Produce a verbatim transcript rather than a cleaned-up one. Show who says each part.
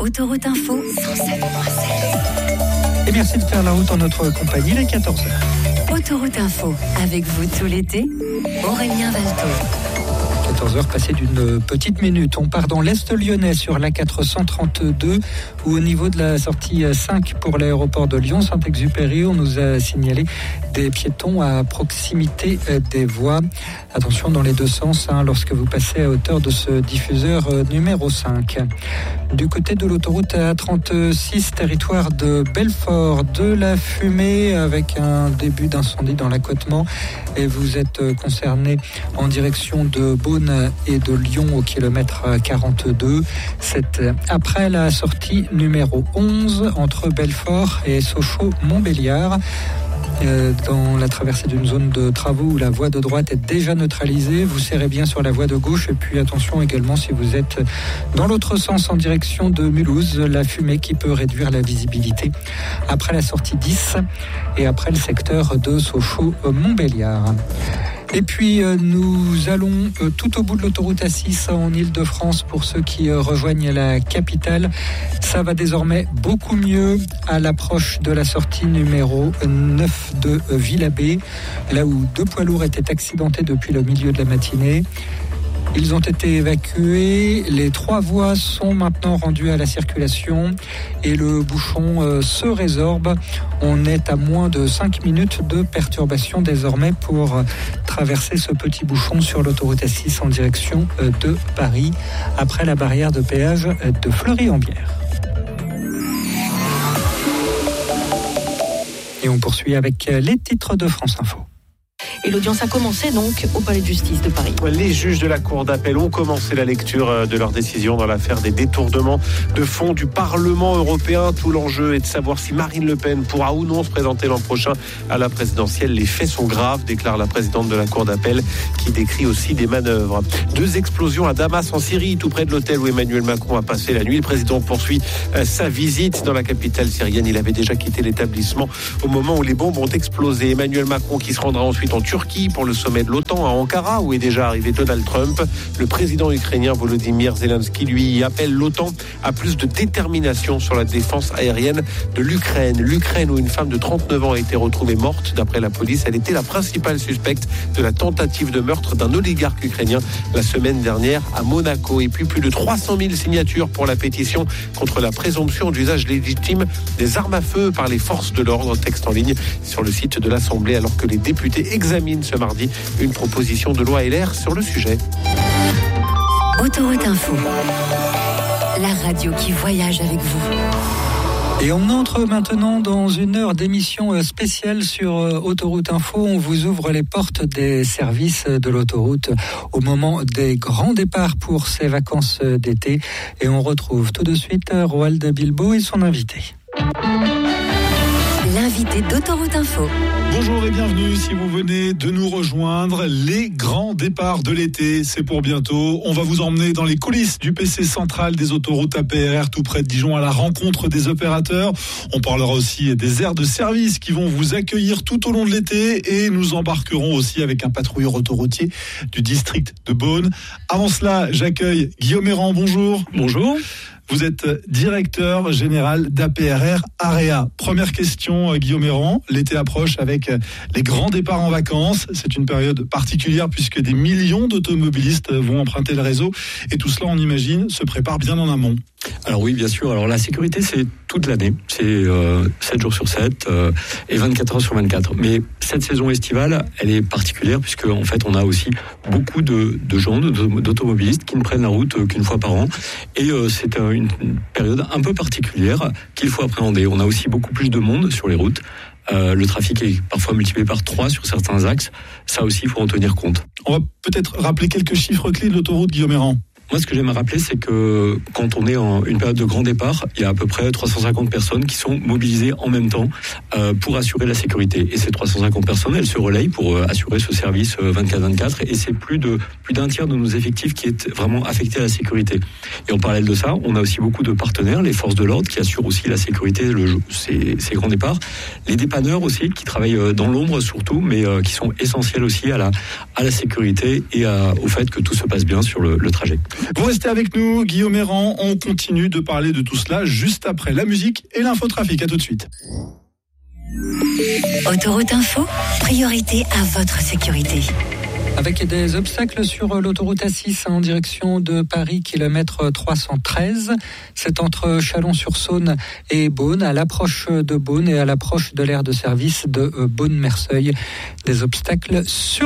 Speaker 1: Autoroute Info, cent sept virgule sept.
Speaker 2: Et merci de faire la route en notre compagnie, les quatorze heures.
Speaker 1: Autoroute Info, avec vous tout l'été, Aurélien Valto.
Speaker 2: quatorze heures passées d'une petite minute. On part dans l'Est lyonnais sur l'A quatre cent trente-deux où au niveau de la sortie cinq pour l'aéroport de Lyon Saint-Exupéry, on nous a signalé des piétons à proximité des voies. Attention dans les deux sens hein, lorsque vous passez à hauteur de ce diffuseur numéro cinq. Du côté de l'autoroute A trente-six, territoire de Belfort, de la fumée avec un début d'incendie dans l'accotement et vous êtes concerné en direction de Beaune et de Lyon au kilomètre quarante-deux. C'est après la sortie numéro onze entre Belfort et Sochaux-Montbéliard. Dans la traversée d'une zone de travaux où la voie de droite est déjà neutralisée, vous serrez bien sur la voie de gauche et puis attention également si vous êtes dans l'autre sens en direction de Mulhouse, la fumée qui peut réduire la visibilité après la sortie dix et après le secteur de Sochaux-Montbéliard. Et puis euh, nous allons euh, tout au bout de l'autoroute A six en Ile-de-France pour ceux qui euh, rejoignent la capitale. Ça va désormais beaucoup mieux à l'approche de la sortie numéro neuf de euh, Villabé, là où deux poids lourds étaient accidentés depuis le milieu de la matinée. Ils ont été évacués, les trois voies sont maintenant rendues à la circulation et le bouchon euh, se résorbe. On est à moins de cinq minutes de perturbation désormais pour euh, traverser ce petit bouchon sur l'autoroute A six en direction euh, de Paris, après la barrière de péage euh, de Fleury-en-Bière. Et on poursuit avec euh, les titres de France Info.
Speaker 3: Et l'audience a commencé donc au Palais de Justice de Paris.
Speaker 4: Les juges de la Cour d'appel ont commencé la lecture de leur décision dans l'affaire des détournements de fonds du Parlement européen. Tout l'enjeu est de savoir si Marine Le Pen pourra ou non se présenter l'an prochain à la présidentielle. Les faits sont graves, déclare la présidente de la Cour d'appel, qui décrit aussi des manœuvres. Deux explosions à Damas en Syrie, tout près de l'hôtel où Emmanuel Macron a passé la nuit. Le président poursuit sa visite dans la capitale syrienne. Il avait déjà quitté l'établissement au moment où les bombes ont explosé. Emmanuel Macron qui se rendra ensuite en Turquie pour le sommet de l'OTAN à Ankara où est déjà arrivé Donald Trump. Le président ukrainien Volodymyr Zelensky lui appelle l'OTAN à plus de détermination sur la défense aérienne de l'Ukraine. L'Ukraine où une femme de trente-neuf ans a été retrouvée morte d'après la police. Elle était la principale suspecte de la tentative de meurtre d'un oligarque ukrainien la semaine dernière à Monaco. Et puis plus de trois cent mille signatures pour la pétition contre la présomption d'usage légitime des armes à feu par les forces de l'ordre. Texte en ligne sur le site de l'Assemblée alors que les députés examine ce mardi une proposition de loi L R sur le sujet.
Speaker 1: Autoroute Info, la radio qui voyage avec vous.
Speaker 2: Et on entre maintenant dans une heure d'émission spéciale sur Autoroute Info. On vous ouvre les portes des services de l'autoroute au moment des grands départs pour ces vacances d'été. Et on retrouve tout de suite Roald Bilbo et son invité.
Speaker 1: L'invité d'Autoroute Info.
Speaker 5: Bonjour et bienvenue si vous venez de nous rejoindre. Les grands départs de l'été, c'est pour bientôt. On va vous emmener dans les coulisses du P C central des autoroutes A P R R tout près de Dijon à la rencontre des opérateurs. On parlera aussi des aires de service qui vont vous accueillir tout au long de l'été et nous embarquerons aussi avec un patrouilleur autoroutier du district de Beaune. Avant cela, j'accueille Guillaume Errand. Bonjour.
Speaker 6: Bonjour.
Speaker 5: Vous êtes directeur général d'A P R R Area. Première question, Guillaume Errand. L'été approche avec les grands départs en vacances. C'est une période particulière puisque des millions d'automobilistes vont emprunter le réseau. Et tout cela, on imagine, se prépare bien en amont.
Speaker 6: Alors oui, bien sûr. Alors la sécurité, c'est toute l'année. C'est euh, sept jours sur sept euh, et vingt-quatre heures sur vingt-quatre. Mais cette saison estivale, elle est particulière puisque en fait, on a aussi beaucoup de, de gens, d'automobilistes qui ne prennent la route qu'une fois par an. Et euh, c'est euh, une période un peu particulière qu'il faut appréhender. On a aussi beaucoup plus de monde sur les routes. Euh, le trafic est parfois multiplié par trois sur certains axes. Ça aussi, il faut en tenir compte.
Speaker 5: On va peut-être rappeler quelques chiffres clés de l'autoroute, Guillaume Errand.
Speaker 6: Moi, ce que j'aime à rappeler, c'est que quand on est en une période de grand départ, il y a à peu près trois cent cinquante personnes qui sont mobilisées en même temps euh, pour assurer la sécurité. Et ces trois cent cinquante personnes, elles se relayent pour euh, assurer ce service euh, vingt-quatre vingt-quatre. Et c'est plus de plus d'un tiers de nos effectifs qui est vraiment affecté à la sécurité. Et en parallèle de ça, on a aussi beaucoup de partenaires, les forces de l'ordre qui assurent aussi la sécurité, le, ces, ces grands départs, les dépanneurs aussi qui travaillent dans l'ombre surtout, mais euh, qui sont essentiels aussi à la à la sécurité et à, au fait que tout se passe bien sur le, le trajet.
Speaker 5: Vous restez avec nous, Guillaume Errand. On continue de parler de tout cela juste après la musique et l'infotrafic. À tout de suite.
Speaker 1: Autoroute Info, priorité à votre sécurité.
Speaker 2: Avec des obstacles sur l'autoroute A six en direction de Paris, kilomètre trois cent treize. C'est entre Chalon-sur-Saône et Beaune, à l'approche de Beaune et à l'approche de l'aire de service de Beaune-Merceuil. Des obstacles sur